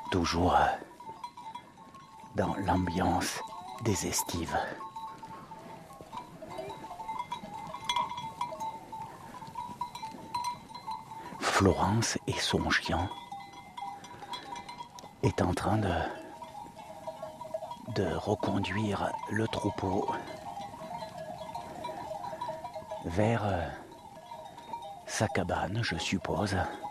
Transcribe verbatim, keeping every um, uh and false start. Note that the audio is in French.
toujours euh, dans l'ambiance des estives. Florence et son chien est en train de, de reconduire le troupeau vers euh, sa cabane, je suppose.